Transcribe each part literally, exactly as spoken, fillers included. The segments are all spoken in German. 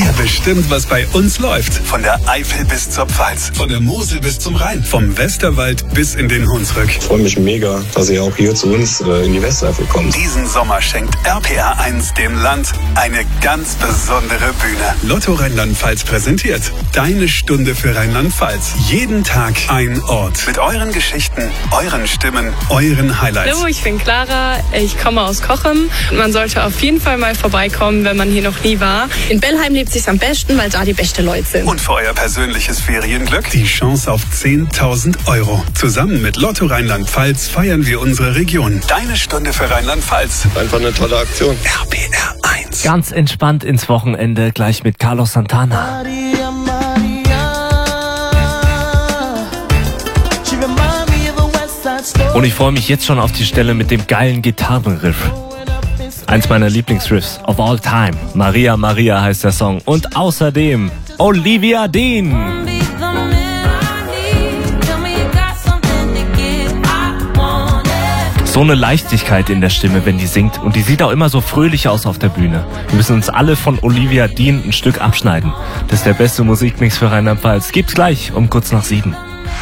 Bestimmt, was bei uns läuft. Von der Eifel bis zur Pfalz. Von der Mosel bis zum Rhein. Vom Westerwald bis in den Hunsrück. Ich freue mich mega, dass ihr auch hier zu uns äh, in die Westeifel kommt. Diesen Sommer schenkt R P R eins dem Land eine ganz besondere Bühne. Lotto Rheinland-Pfalz präsentiert Deine Stunde für Rheinland-Pfalz. Jeden Tag ein Ort. Mit euren Geschichten, euren Stimmen, euren Highlights. Hallo, ich bin Clara. Ich komme aus Cochem. Man sollte auf jeden Fall mal vorbeikommen, wenn man hier noch nie war. In Bellheim lebt sich's am besten, weil da die besten Leute sind. Und für euer persönliches Ferienglück die Chance auf zehntausend Euro. Zusammen mit Lotto Rheinland-Pfalz feiern wir unsere Region. Deine Stunde für Rheinland-Pfalz. Einfach eine tolle Aktion. R P R eins. Ganz entspannt ins Wochenende, gleich mit Carlos Santana. Maria, Maria. She remind me of a West Side Story. Und ich freue mich jetzt schon auf die Stelle mit dem geilen Gitarrenriff. Eins meiner Lieblingsriffs of all time. Maria, Maria heißt der Song. Und außerdem Olivia Dean. So eine Leichtigkeit in der Stimme, wenn die singt. Und die sieht auch immer so fröhlich aus auf der Bühne. Wir müssen uns alle von Olivia Dean ein Stück abschneiden. Das ist der beste Musikmix für Rheinland-Pfalz. Gibt's gleich um kurz nach sieben.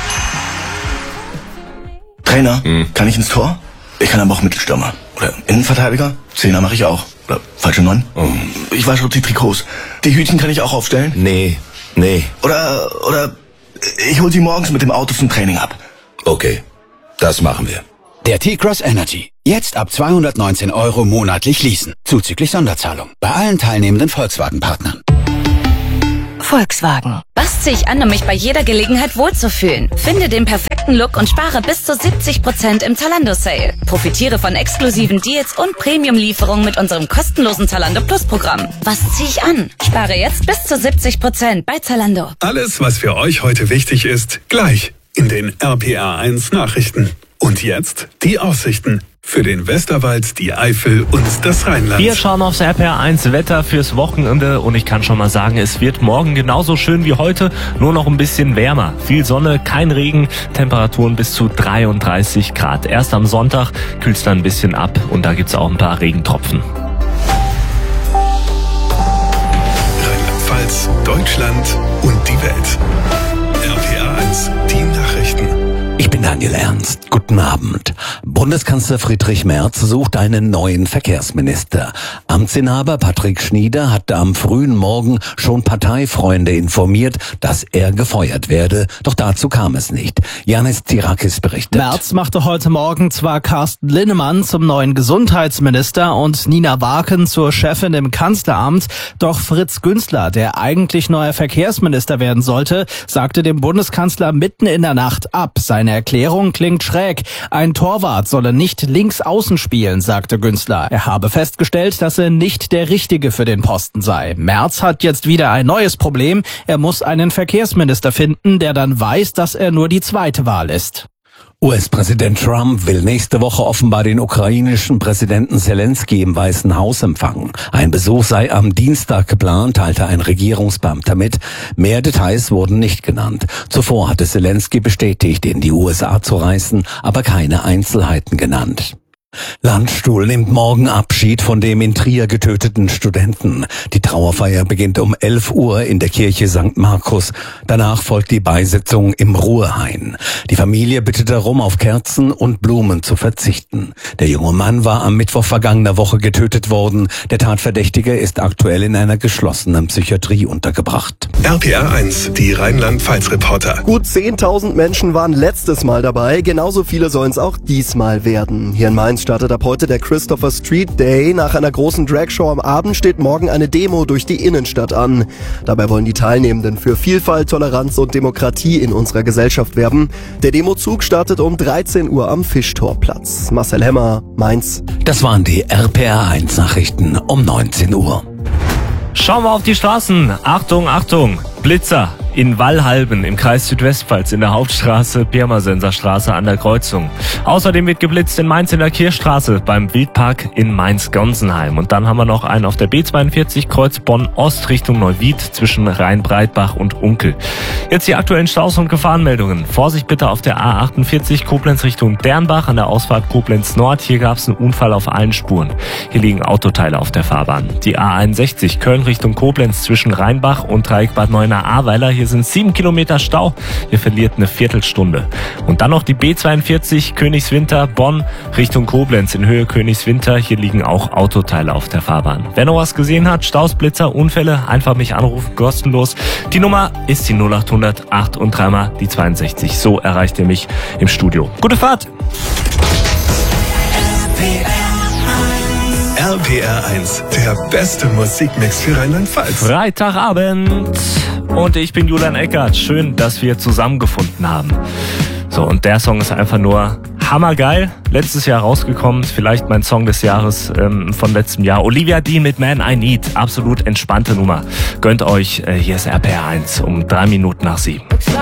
Trainer, hm. kann ich ins Tor? Ich kann aber auch Mittelstürmer. Oder Innenverteidiger? Zehner mache ich auch. Oder falsche Neun? Oh. Ich wasche auch die Trikots. Die Hütchen kann ich auch aufstellen? Nee, nee. Oder, oder ich hol sie morgens mit dem Auto zum Training ab. Okay, das machen wir. Der T-Cross Energy. Jetzt ab zweihundertneunzehn Euro monatlich leasen. Zuzüglich Sonderzahlung. Bei allen teilnehmenden Volkswagen-Partnern. Volkswagen. Was ziehe ich an, um mich bei jeder Gelegenheit wohlzufühlen? Finde den perfekten Look und spare bis zu siebzig Prozent im Zalando-Sale. Profitiere von exklusiven Deals und Premium-Lieferungen mit unserem kostenlosen Zalando Plus-Programm. Was ziehe ich an? Spare jetzt bis zu siebzig Prozent bei Zalando. Alles, was für euch heute wichtig ist, gleich in den R P R eins Nachrichten. Und jetzt die Aussichten für den Westerwald, die Eifel und das Rheinland. Wir schauen aufs R P R eins Wetter fürs Wochenende und ich kann schon mal sagen, es wird morgen genauso schön wie heute, nur noch ein bisschen wärmer. Viel Sonne, kein Regen, Temperaturen bis zu dreiunddreißig Grad. Erst am Sonntag kühlt es dann ein bisschen ab und da gibt's auch ein paar Regentropfen. Rheinland-Pfalz, Deutschland und die Welt. R P R eins, die Nachrichten. Ich bin Daniel Ernst. Guten Abend. Bundeskanzler Friedrich Merz sucht einen neuen Verkehrsminister. Amtsinhaber Patrick Schnieder hatte am frühen Morgen schon Parteifreunde informiert, dass er gefeuert werde. Doch dazu kam es nicht. Janis Tsirakis berichtet. Merz machte heute Morgen zwar Carsten Linnemann zum neuen Gesundheitsminister und Nina Waken zur Chefin im Kanzleramt. Doch Fritz Günzler, der eigentlich neuer Verkehrsminister werden sollte, sagte dem Bundeskanzler mitten in der Nacht ab. Seine Erklärung klingt schräg. Ein Torwart solle nicht links außen spielen, sagte Günzler. Er habe festgestellt, dass er nicht der Richtige für den Posten sei. Merz hat jetzt wieder ein neues Problem. Er muss einen Verkehrsminister finden, der dann weiß, dass er nur die zweite Wahl ist. U S-Präsident Trump will nächste Woche offenbar den ukrainischen Präsidenten Zelensky im Weißen Haus empfangen. Ein Besuch sei am Dienstag geplant, teilte ein Regierungsbeamter mit. Mehr Details wurden nicht genannt. Zuvor hatte Zelensky bestätigt, in die U S A zu reisen, aber keine Einzelheiten genannt. Landstuhl nimmt morgen Abschied von dem in Trier getöteten Studenten. Die Trauerfeier beginnt um elf Uhr in der Kirche Sankt Markus. Danach folgt die Beisetzung im Ruhehain. Die Familie bittet darum, auf Kerzen und Blumen zu verzichten. Der junge Mann war am Mittwoch vergangener Woche getötet worden. Der Tatverdächtige ist aktuell in einer geschlossenen Psychiatrie untergebracht. R P R eins, die Rheinland-Pfalz-Reporter. Gut zehntausend Menschen waren letztes Mal dabei. Genauso viele sollen es auch diesmal werden. Hier in Mainz startet ab heute der Christopher Street Day. Nach einer großen Dragshow am Abend steht morgen eine Demo durch die Innenstadt an. Dabei wollen die Teilnehmenden für Vielfalt, Toleranz und Demokratie in unserer Gesellschaft werben. Der Demozug startet um dreizehn Uhr am Fischtorplatz. Marcel Hemmer, Mainz. Das waren die R P R eins Nachrichten um neunzehn Uhr. Schauen wir auf die Straßen. Achtung, Achtung, Blitzer. in Wallhalben im Kreis Südwestpfalz in der Hauptstraße, Pirmasenser Straße an der Kreuzung. Außerdem wird geblitzt in Mainz in der Kirchstraße beim Wildpark in Mainz-Gonsenheim. Und dann haben wir noch einen auf der B zweiundvierzig Kreuz Bonn-Ost Richtung Neuwied zwischen Rhein-Breitbach und Unkel. Jetzt die aktuellen Staus und Gefahrenmeldungen. Vorsicht bitte auf der A achtundvierzig Koblenz Richtung Dernbach an der Ausfahrt Koblenz Nord. Hier gab es einen Unfall auf allen Spuren. Hier liegen Autoteile auf der Fahrbahn. Die A einundsechzig Köln Richtung Koblenz zwischen Rheinbach und Dreieck Bad Neuenahr-Ahrweiler. Hier sind sieben Kilometer Stau. Ihr verliert eine Viertelstunde. Und dann noch die B zweiundvierzig Königswinter Bonn Richtung Koblenz in Höhe Königswinter. Hier liegen auch Autoteile auf der Fahrbahn. Wer noch was gesehen hat, Staus, Blitzer, Unfälle, einfach mich anrufen, kostenlos. Die Nummer ist die null acht hundert acht und dreimal die zweiundsechzig. So erreicht ihr mich im Studio. Gute Fahrt! R P R eins, der beste Musikmix für Rheinland-Pfalz. Freitagabend und ich bin Julian Eckert. Schön, dass wir zusammengefunden haben. So, und der Song ist einfach nur hammergeil. Letztes Jahr rausgekommen, vielleicht mein Song des Jahres ähm, von letztem Jahr. Olivia Dean mit Man I Need. Absolut entspannte Nummer. Gönnt euch, äh, hier ist R P R eins um drei Minuten nach sieben.